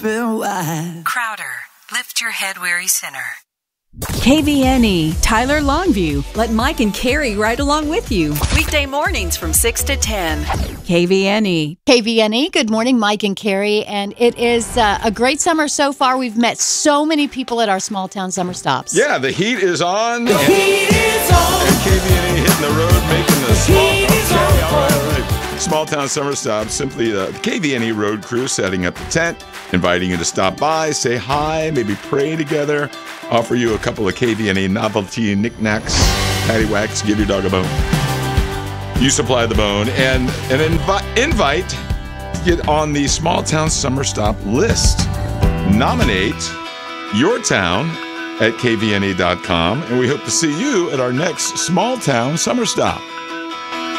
open wide. Crowder, lift your head, weary sinner. KVNE, Tyler Longview. Let Mike and Carrie ride along with you. Weekday mornings from 6 to 10. KVNE. KVNE, good morning, Mike and Carrie. And it is a great summer so far. We've met so many people at our small town summer stops. Yeah, the heat is on. The heat is on. And KVNE hitting the road, making the heat is on. All right. Small town summer stop, simply the KVNE road crew setting up the tent, inviting you to stop by, say hi, maybe pray together, offer you a couple of KVNE novelty knickknacks, paddywhacks, give your dog a bone. You supply the bone, and an invite to get on the small town summer stop list. Nominate your town at kvne.com, and we hope to see you at our next small town summer stop.